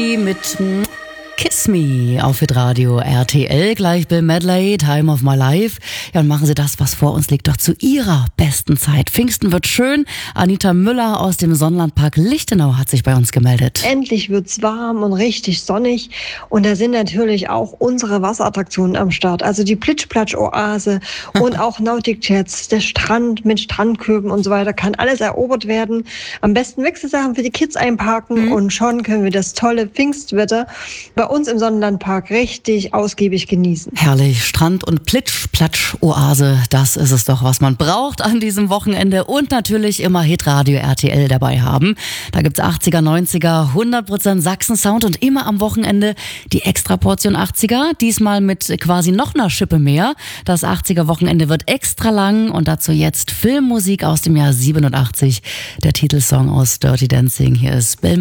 Medley mit Kiss Me auf Hitradio RTL. Gleich Bill Medley, Time of My Life. Ja, und machen Sie das, was vor uns liegt, doch zu Ihrer besten Zeit. Pfingsten wird schön. Anita Müller aus dem Sonnenlandpark Lichtenau hat sich bei uns gemeldet. Endlich wird's warm und richtig sonnig. Und da sind natürlich auch unsere Wasserattraktionen am Start. Also die Plitsch-Platsch-Oase und auch Nautic Jets, der Strand mit Strandküben und so weiter. Kann alles erobert werden. Am besten Wechselsachen für die Kids einparken und schon können wir das tolle Pfingstwetter bei uns im Sonnenlandpark richtig ausgiebig genießen. Herrlich, Strand und Plitsch-Platsch-Oase, das ist es doch, was man braucht an diesem Wochenende und natürlich immer Hitradio RTL dabei haben. Da gibt's 80er, 90er, 100% Sachsen-Sound und immer am Wochenende die Extraportion 80er, diesmal mit quasi noch einer Schippe mehr. Das 80er-Wochenende wird extra lang und dazu jetzt Filmmusik aus dem Jahr 87, der Titelsong aus Dirty Dancing. Hier ist Bill